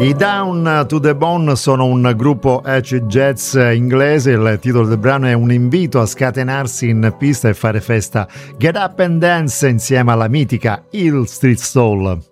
I Down to the Bone sono un gruppo acid jazz inglese. Il titolo del brano è un invito a scatenarsi in pista e fare festa. Get up and dance insieme alla mitica Hill Street Soul.